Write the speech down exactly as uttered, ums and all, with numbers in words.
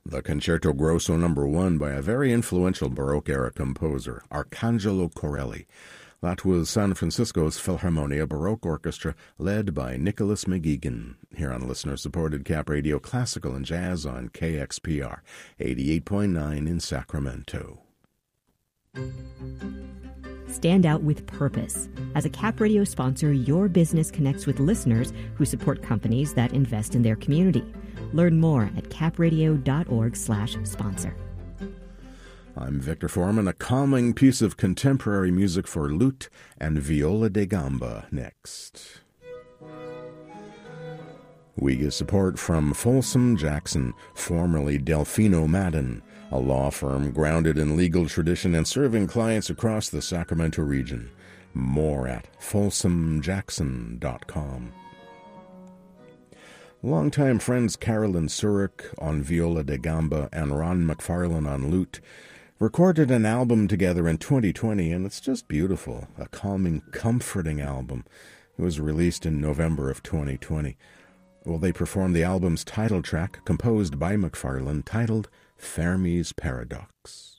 the Concerto Grosso number one by a very influential Baroque-era composer, Arcangelo Corelli. That was San Francisco's Philharmonia Baroque Orchestra, led by Nicholas McGeegan, here on listener-supported Cap Radio Classical and Jazz on K X P R, eighty-eight point nine in Sacramento. Stand out with purpose. As a Cap Radio sponsor, your business connects with listeners who support companies that invest in their community. Learn more at capradio.org slash sponsor. I'm Victor Foreman. A calming piece of contemporary music for lute and viola da gamba next. We get support from Folsom Jackson, formerly Delfino Madden, a law firm grounded in legal tradition and serving clients across the Sacramento region. More at folsom jackson dot com. Longtime friends Carolyn Surik on viola da gamba and Ron McFarlane on lute recorded an album together in twenty twenty, and it's just beautiful. A calming, comforting album. It was released in November of twenty twenty. Well, they performed the album's title track, composed by McFarlane, titled Fermi's Paradox.